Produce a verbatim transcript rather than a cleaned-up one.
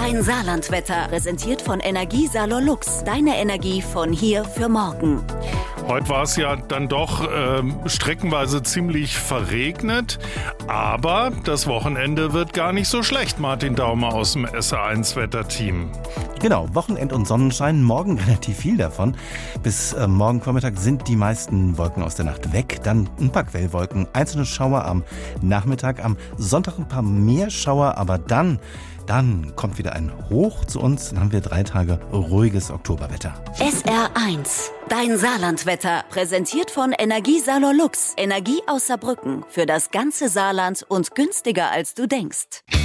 Dein Saarlandwetter, präsentiert von Energiesalor Lux. Deine Energie von hier für morgen. Heute war es ja dann doch äh, streckenweise ziemlich verregnet, aber das Wochenende wird gar nicht so schlecht, Martin Daumer aus dem S R eins Wetterteam. Genau, Wochenend und Sonnenschein, morgen relativ viel davon. Bis äh, morgen Vormittag sind die meisten Wolken aus der Nacht weg, dann ein paar Quellwolken, einzelne Schauer am Nachmittag, am Sonntag ein paar mehr Schauer, aber dann... Dann kommt wieder ein Hoch zu uns, dann haben wir drei Tage ruhiges Oktoberwetter. S R eins, dein Saarlandwetter, präsentiert von Energiesalor Lux. Energie aus Saarbrücken, für das ganze Saarland und günstiger als du denkst.